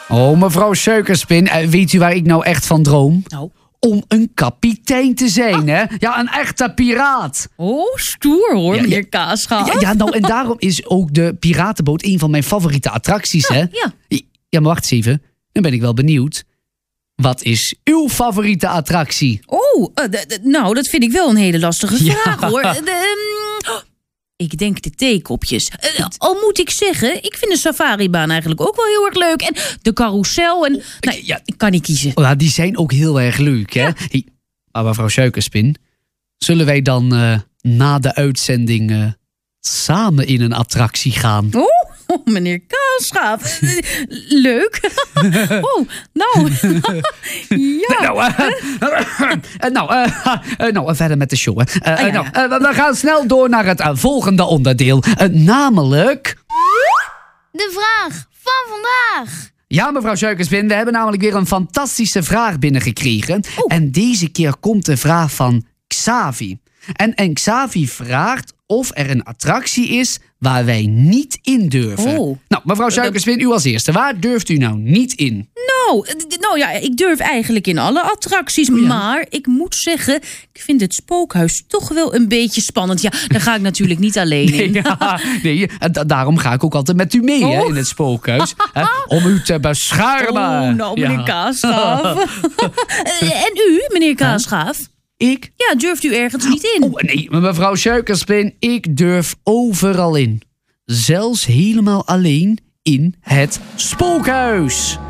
Oh, mevrouw Suikerspin, weet u waar ik nou echt van droom? Nou. Om een kapitein te zijn, hè? Ja, een echte piraat. Oh, stoer hoor, Ja, meneer Kaasgaaf. Ja, nou, en daarom is ook de piratenboot een van mijn favoriete attracties, hè? Ja. Ja, maar wacht eens even. Dan ben ik wel benieuwd. Wat is uw favoriete attractie? Oh, nou, dat vind ik wel een hele lastige vraag, hoor. Ik denk de theekopjes. Al moet ik zeggen, ik vind de safaribaan eigenlijk ook wel heel erg leuk. En de carousel en... Nou, ja. ik kan niet kiezen. Oh, ja, die zijn ook heel erg leuk, hè? Ja. Hey, maar mevrouw Suikerspin, zullen wij dan na de uitzending samen in een attractie gaan? Oh, meneer Kaasgaaf. Leuk. Oh, nou. Ja. Nou, verder met de show. Hè. ja. We gaan snel door naar het volgende onderdeel. Namelijk... De vraag van vandaag. Ja, mevrouw Suikerspin, we hebben namelijk weer een fantastische vraag binnengekregen. Oh. En deze keer komt de vraag van Xavi. En Xavi vraagt of er een attractie is waar wij niet in durven. Oh. Nou, mevrouw Suikerspin, u als eerste. Waar durft u nou niet in? Nou ja, ik durf eigenlijk in alle attracties. Maar ik moet zeggen, ik vind het spookhuis toch wel een beetje spannend. Ja, daar ga ik natuurlijk niet alleen in. Daarom ga ik ook altijd met u mee hè, in het spookhuis. Hè, om u te beschermen. Oh, nou, meneer Kaasgaaf. En u, meneer Kaasgaaf? Ik? Ja, durft u ergens niet in? Oh, nee, maar mevrouw Suikerspin, ik durf overal in. Zelfs helemaal alleen in het spookhuis.